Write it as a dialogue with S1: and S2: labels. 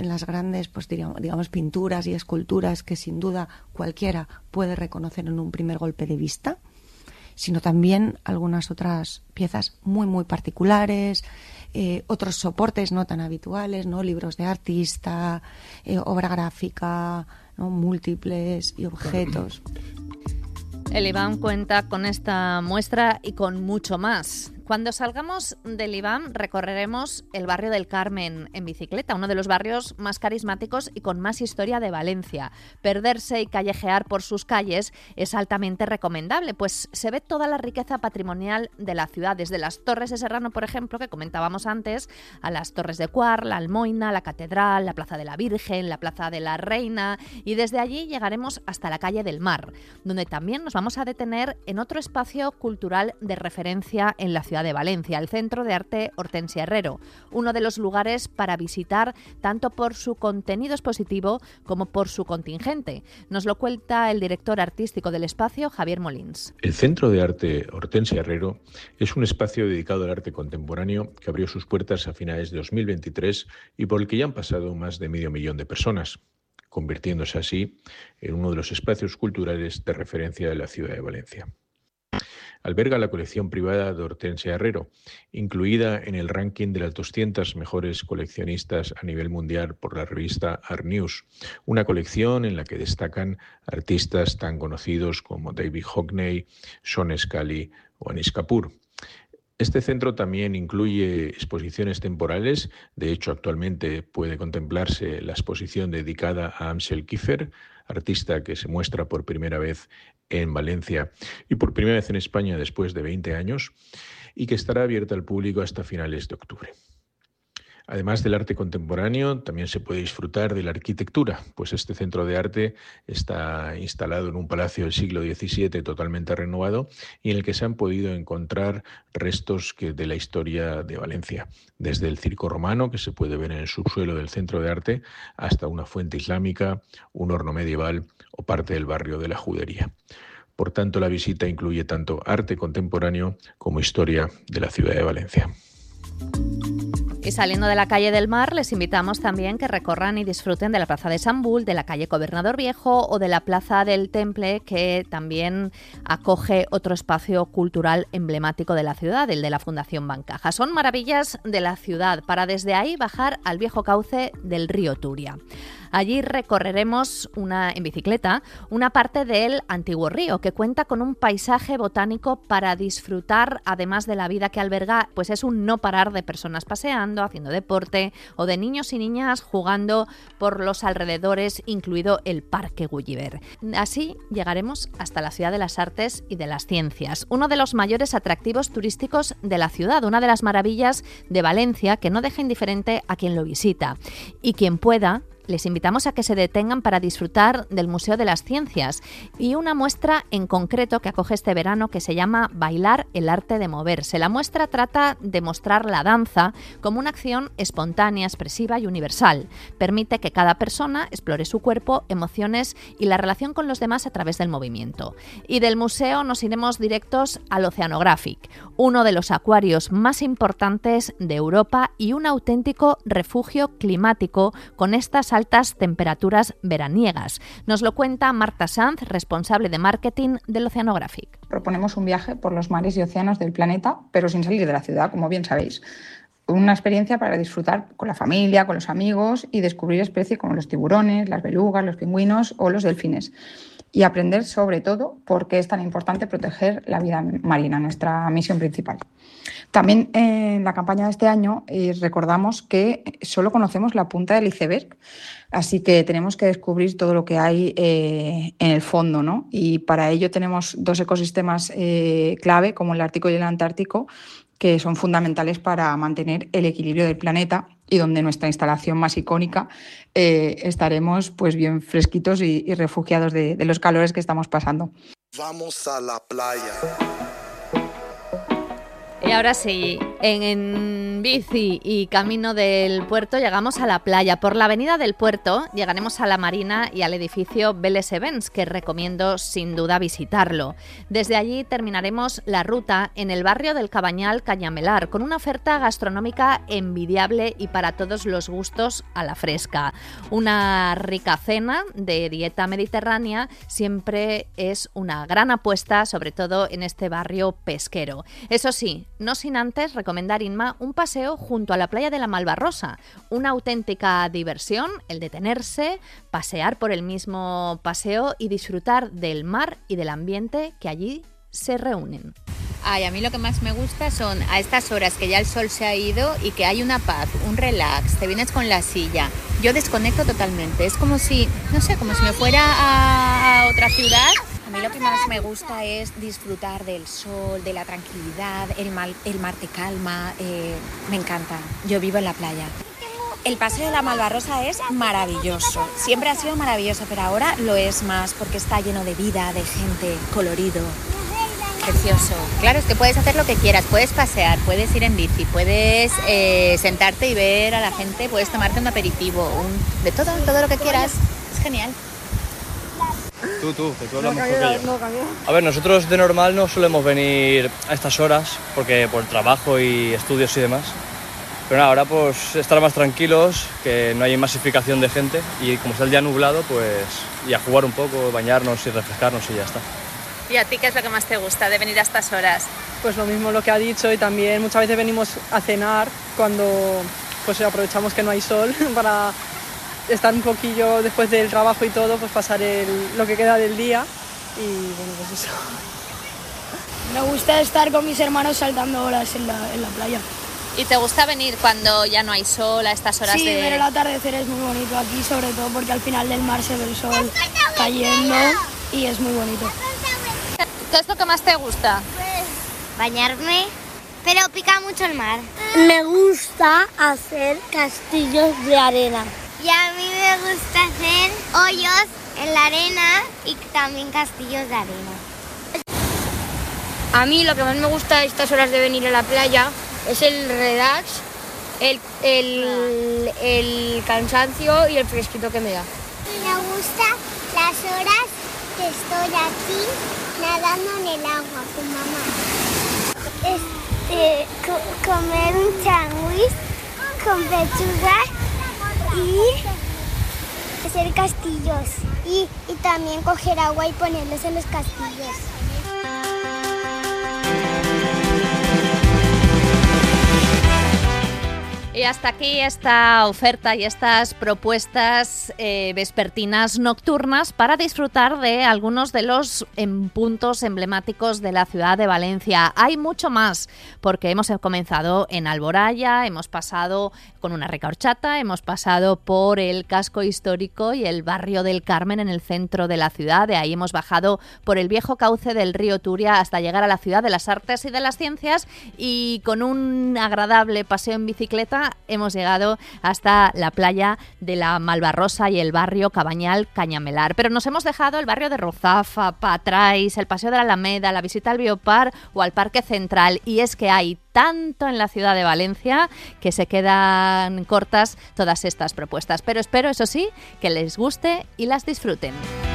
S1: en las grandes, pues digamos, pinturas y esculturas que sin duda cualquiera puede reconocer en un primer golpe de vista, sino también algunas otras piezas muy, muy particulares, otros soportes no tan habituales, ¿no? Libros de artista, obra gráfica, ¿no? Múltiples y objetos.
S2: El IBAM cuenta con esta muestra y con mucho más. Cuando salgamos del IBAM recorreremos el barrio del Carmen en bicicleta, uno de los barrios más carismáticos y con más historia de Valencia. Perderse y callejear por sus calles es altamente recomendable, pues se ve toda la riqueza patrimonial de la ciudad, desde las Torres de Serrano, por ejemplo, que comentábamos antes, a las Torres de Cuart, la Almoina, la Catedral, la Plaza de la Virgen, la Plaza de la Reina, y desde allí llegaremos hasta la Calle del Mar, donde también nos vamos a detener en otro espacio cultural de referencia en la ciudad de Valencia, el Centro de Arte Hortensia Herrero, uno de los lugares para visitar tanto por su contenido expositivo como por su contingente. Nos lo cuenta el director artístico del espacio, Javier Molins.
S3: El Centro de Arte Hortensia Herrero es un espacio dedicado al arte contemporáneo que abrió sus puertas a finales de 2023 y por el que ya han pasado más de 500.000 de personas, convirtiéndose así en uno de los espacios culturales de referencia de la ciudad de Valencia. Alberga la colección privada de Hortensia Herrero, incluida en el ranking de las 200 mejores coleccionistas a nivel mundial por la revista Art News, una colección en la que destacan artistas tan conocidos como David Hockney, Sean Scully o Anish Kapoor. Este centro también incluye exposiciones temporales. De hecho, actualmente puede contemplarse la exposición dedicada a Amsel Kiefer, artista que se muestra por primera vez en Valencia y por primera vez en España después de 20 años, y que estará abierta al público hasta finales de octubre. Además del arte contemporáneo, también se puede disfrutar de la arquitectura, pues este centro de arte está instalado en un palacio del siglo XVII totalmente renovado y en el que se han podido encontrar restos de la historia de Valencia, desde el circo romano, que se puede ver en el subsuelo del centro de arte, hasta una fuente islámica, un horno medieval o parte del barrio de la Judería. Por tanto, la visita incluye tanto arte contemporáneo como historia de la ciudad de Valencia.
S2: Y saliendo de la Calle del Mar, les invitamos también que recorran y disfruten de la Plaza de Sant Bul, de la calle Gobernador Viejo o de la Plaza del Temple, que también acoge otro espacio cultural emblemático de la ciudad, el de la Fundación Bancaja. Son maravillas de la ciudad para desde ahí bajar al viejo cauce del río Turia. Allí recorreremos en bicicleta una parte del antiguo río que cuenta con un paisaje botánico para disfrutar, además de la vida que alberga, pues es un no parar de personas paseando, haciendo deporte o de niños y niñas jugando por los alrededores, incluido el Parque Gulliver. Así llegaremos hasta la Ciudad de las Artes y de las Ciencias, uno de los mayores atractivos turísticos de la ciudad, una de las maravillas de Valencia que no deja indiferente a quien lo visita. Y quien pueda, les invitamos a que se detengan para disfrutar del Museo de las Ciencias y una muestra en concreto que acoge este verano que se llama Bailar el arte de moverse. La muestra trata de mostrar la danza como una acción espontánea, expresiva y universal. Permite que cada persona explore su cuerpo, emociones y la relación con los demás a través del movimiento. Y del museo nos iremos directos al Oceanographic, uno de los acuarios más importantes de Europa y un auténtico refugio climático con estas altas temperaturas veraniegas. Nos lo cuenta Marta Sanz, responsable de marketing del Oceanographic.
S4: Proponemos un viaje por los mares y océanos del planeta, pero sin salir de la ciudad, como bien sabéis. Una experiencia para disfrutar con la familia, con los amigos y descubrir especies como los tiburones, las belugas, los pingüinos o los delfines. Y aprender sobre todo por qué es tan importante proteger la vida marina, nuestra misión principal. También en la campaña de este año recordamos que solo conocemos la punta del iceberg, así que tenemos que descubrir todo lo que hay en el fondo, ¿no? Y para ello tenemos dos ecosistemas clave, como el Ártico y el Antártico, que son fundamentales para mantener el equilibrio del planeta y donde nuestra instalación más icónica estaremos pues bien fresquitos y refugiados de los calores que estamos pasando.
S5: Vamos a la playa.
S2: Y ahora sí, en bici y camino del puerto llegamos a la playa. Por la avenida del puerto llegaremos a la marina y al edificio Vélez Events, que recomiendo sin duda visitarlo. Desde allí terminaremos la ruta en el barrio del Cabanyal Canyamelar, con una oferta gastronómica envidiable y para todos los gustos a la fresca. Una rica cena de dieta mediterránea siempre es una gran apuesta, sobre todo en este barrio pesquero. Eso sí, no sin antes recomendar, Inma, un paseo junto a la playa de la Malvarrosa. Una auténtica diversión, el detenerse, pasear por el mismo paseo y disfrutar del mar y del ambiente que allí se reúnen.
S5: Ay, a mí lo que más me gusta son a estas horas que ya el sol se ha ido y que hay una paz, un relax, te vienes con la silla. Yo desconecto totalmente, es como si, no sé, como si me fuera a otra ciudad.
S6: A mí lo que más me gusta es disfrutar del sol, de la tranquilidad, el mar te calma, me encanta. Yo vivo en la playa. El paseo de la Malvarrosa es maravilloso, siempre ha sido maravilloso, pero ahora lo es más porque está lleno de vida, de gente, colorido.
S5: Precioso. Claro, es que puedes hacer lo que quieras, puedes pasear, puedes ir en bici, puedes sentarte y ver a la gente, puedes tomarte un aperitivo, de todo lo que quieras. Es genial.
S7: Tú, que tú hablas mejor que yo. A ver, nosotros de normal no solemos venir a estas horas porque por trabajo y estudios y demás. Pero nada, ahora pues estar más tranquilos, que no hay masificación de gente y como está el día nublado, pues y a jugar un poco, bañarnos y refrescarnos y ya está.
S2: ¿Y a ti qué es lo que más te gusta de venir a estas horas?
S8: Pues lo mismo lo que ha dicho, y también muchas veces venimos a cenar cuando pues aprovechamos que no hay sol para estar un poquillo después del trabajo y todo, pues pasar lo que queda del día y bueno, pues eso.
S9: Me gusta estar con mis hermanos saltando olas en la playa.
S2: ¿Y te gusta venir cuando ya no hay sol a estas horas
S9: Sí, pero el atardecer es muy bonito aquí, sobre todo porque al final del mar se ve el sol cayendo y es muy bonito.
S2: ¿Qué es lo que más te gusta?
S10: Bañarme, pero pica mucho el mar.
S11: Me gusta hacer castillos de arena.
S10: Y a mí me gusta hacer hoyos en la arena y también castillos de arena.
S9: A mí lo que más me gusta a estas horas de venir a la playa es el relax, el cansancio y el fresquito que me da.
S10: Me gustan las horas que estoy aquí nadando en el agua con mamá. Comer un sándwich con pechuga y hacer castillos y también coger agua y ponerlos en los castillos.
S2: Y hasta aquí esta oferta y estas propuestas vespertinas nocturnas para disfrutar de algunos de los puntos emblemáticos de la ciudad de Valencia. Hay mucho más, porque hemos comenzado en Alboraya, hemos pasado con una rica horchata, hemos pasado por el casco histórico y el barrio del Carmen en el centro de la ciudad. De ahí hemos bajado por el viejo cauce del río Turia hasta llegar a la ciudad de las artes y de las ciencias, y con un agradable paseo en bicicleta hemos llegado hasta la playa de la Malvarrosa y el barrio Cabanyal Canyamelar. Pero nos hemos dejado el barrio de Ruzafa, Patrais, el paseo de la Alameda, la visita al Biopar o al Parque Central. Y es que hay tanto en la ciudad de Valencia que se quedan cortas todas estas propuestas. Pero espero, eso sí, que les guste y las disfruten.